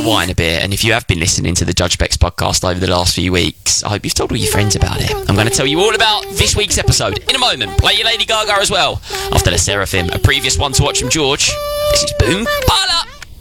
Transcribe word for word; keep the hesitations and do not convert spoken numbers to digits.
wine a bit, and if you have been listening to the Judge Bex podcast over the last few weeks, I hope you've told all your friends about it. I'm going to tell you all about this week's episode in a moment. Play your Lady Gaga as well. After the Seraphim, a previous one to watch from George, this is Boom Pala.